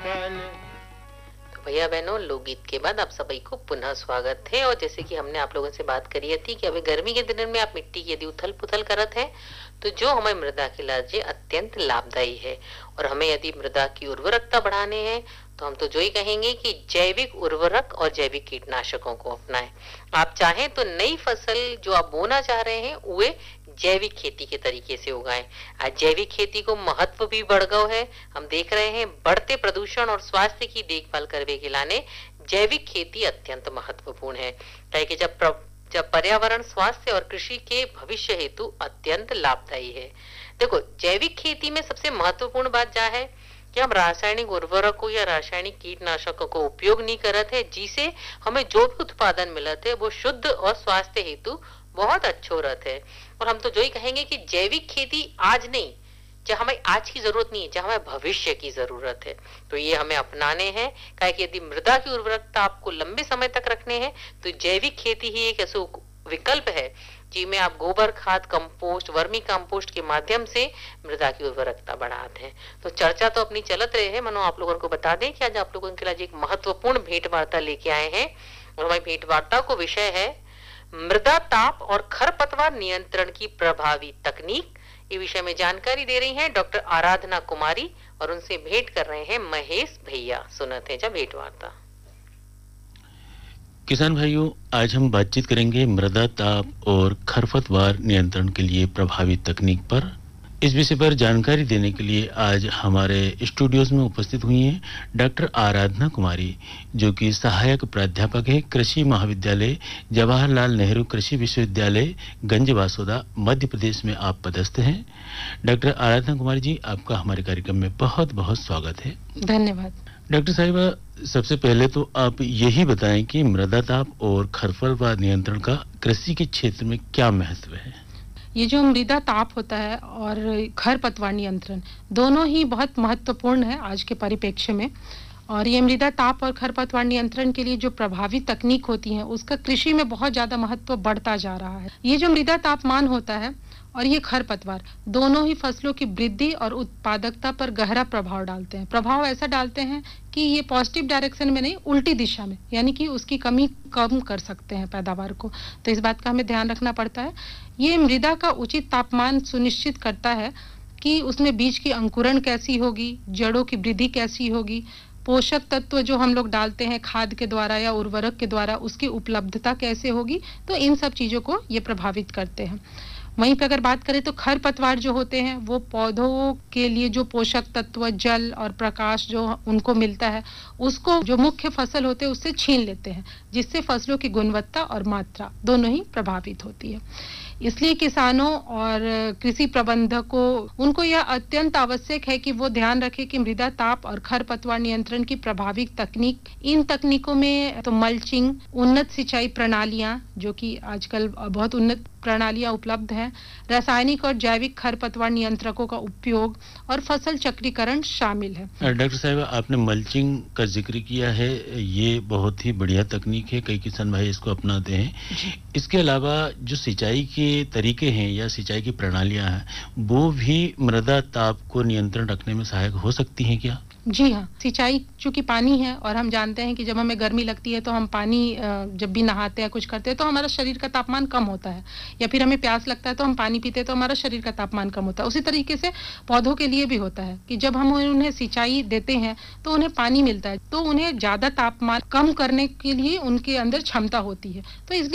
तो भैया बहनों, लोकगीत के बाद आप सभी को पुनः स्वागत है। और जैसे कि हमने आप लोगों से बात करी थी कि अभी गर्मी के दिनों में आप मिट्टी की यदि उथल पुथल करत है तो जो हमें मृदा के लिए अत्यंत लाभदायी है। और हमें यदि मृदा की उर्वरकता बढ़ाने हैं तो हम तो जो ही कहेंगे कि जैविक उर्वरक और जैविक कीटनाशकों को अपनाएं। आप चाहें तो नई फसल जो आप बोना चाह रहे हैं वे जैविक खेती के तरीके से उगाएं। आज जैविक खेती को महत्व भी बढ़ गया है। हम देख रहे हैं बढ़ते प्रदूषण और स्वास्थ्य की देखभाल करने के लाने जैविक खेती अत्यंत महत्वपूर्ण है। कि जब पर्यावरण, स्वास्थ्य और कृषि के भविष्य हेतु अत्यंत लाभदायी है। देखो, जैविक खेती में सबसे महत्वपूर्ण बात क्या है कि हम रासायनिक उर्वरकों या रासायनिक कीटनाशकों को उपयोग नहीं करते हैं, जिसे हमें जो भी उत्पादन मिलते है वो शुद्ध और स्वास्थ्य हेतु बहुत अच्छो रहते है। और हम तो जो ही कहेंगे कि जैविक खेती आज नहीं, जहाँ हमें आज की जरूरत नहीं है, जहाँ हमें भविष्य की जरूरत है, तो ये हमें अपनाने हैं। क्या कि यदि मृदा की उर्वरकता आपको लंबे समय तक रखने हैं तो जैविक खेती ही एक ऐसा विकल्प है जिसमें आप गोबर खाद, कंपोस्ट, वर्मी कंपोस्ट के माध्यम से मृदा की उर्वरकता बढ़ाते हैं। तो चर्चा तो अपनी चलत रहे हैं। मनो आप लोगों को बता दें कि आज आप लोगों के लिए एक महत्वपूर्ण भेंट वार्ता लेके आए हैं। और हमारी भेंट वार्ता को विषय है मृदा ताप और खरपतवार नियंत्रण की प्रभावी तकनीक। ये विषय में जानकारी दे रही हैं डॉक्टर आराधना कुमारी और उनसे भेंट कर रहे हैं महेश भैया। सुनते हैं जब भेंट वार्ता। किसान भाइयों, आज हम बातचीत करेंगे मृदा ताप और खरपतवार नियंत्रण के लिए प्रभावी तकनीक पर। इस विषय पर जानकारी देने के लिए आज हमारे स्टूडियोज में उपस्थित हुई हैं डॉक्टर आराधना कुमारी, जो कि सहायक प्राध्यापक है, कृषि महाविद्यालय जवाहरलाल नेहरू कृषि विश्वविद्यालय गंज वासोदा, मध्य प्रदेश में आप पदस्थ हैं। डॉक्टर आराधना कुमारी जी, आपका हमारे कार्यक्रम में बहुत बहुत स्वागत है। धन्यवाद। डॉक्टर साहिबा, सबसे पहले तो आप यही बताएं कि मृदा ताप और खरपतवार नियंत्रण का कृषि के क्षेत्र में क्या महत्व है। ये जो मृदा ताप होता है और खरपतवार नियंत्रण दोनों ही बहुत महत्वपूर्ण है आज के परिप्रेक्ष्य में। और ये मृदा ताप और खरपतवार नियंत्रण के लिए जो प्रभावी तकनीक होती है उसका कृषि में बहुत ज्यादा महत्व बढ़ता जा रहा है। ये जो मृदा तापमान होता है और ये खरपतवार दोनों ही फसलों की वृद्धि और उत्पादकता पर गहरा प्रभाव डालते हैं। प्रभाव ऐसा डालते हैं कि ये पॉजिटिव डायरेक्शन में नहीं, उल्टी दिशा में, यानी कि उसकी कमी कम कर सकते हैं पैदावार को। तो इस बात का हमें ध्यान रखना पड़ता है। ये मृदा का उचित तापमान सुनिश्चित करता है कि उसमें बीज की अंकुरण कैसी होगी, जड़ों की वृद्धि कैसी होगी, पोषक तत्व जो हम लोग डालते हैं खाद के द्वारा या उर्वरक के द्वारा उसकी उपलब्धता कैसे होगी। तो इन सब चीजों को ये प्रभावित करते हैं। वहीं पे अगर बात करें तो खरपतवार जो होते हैं वो पौधों के लिए जो पोषक तत्व, जल और प्रकाश जो उनको मिलता है उसको जो मुख्य फसल होते हैं उससे छीन लेते हैं, जिससे फसलों की गुणवत्ता और मात्रा दोनों ही प्रभावित होती है। इसलिए किसानों और कृषि प्रबंधकों उनको यह अत्यंत आवश्यक है कि वो ध्यान रखें कि मृदा ताप और खरपतवार नियंत्रण की प्रभावी तकनीक, इन तकनीकों में तो मल्चिंग, उन्नत सिंचाई प्रणालियां जो कि आजकल बहुत उन्नत प्रणालियां उपलब्ध हैं, रासायनिक और जैविक खरपतवार नियंत्रकों का उपयोग और फसल चक्रीकरण शामिल है। डॉक्टर साहब, आपने मल्चिंग का जिक्र किया है, ये बहुत ही बढ़िया तकनीक है, कई किसान भाई इसको अपनाते हैं। इसके अलावा जो सिंचाई के तरीके हैं या सिंचाई की प्रणालियां हैं वो भी मृदा ताप को नियंत्रण रखने में सहायक हो सकती हैं क्या? जी हाँ, सिंचाई चूंकि पानी है और हम जानते हैं कि जब हमें गर्मी लगती है तो हम पानी जब भी नहाते हैं कुछ करते हैं तो हमारा शरीर का तापमान कम होता है, या फिर हमें प्यास लगता है तो हम पानी पीते हैं तो हमारा शरीर का तापमान कम होता है। उसी तरीके से पौधों के लिए भी होता है कि जब हम उन्हें सिंचाई देते हैं तो उन्हें पानी मिलता है, तो उन्हें ज्यादा तापमान कम करने के लिए उनके अंदर क्षमता होती है। तो इसलिए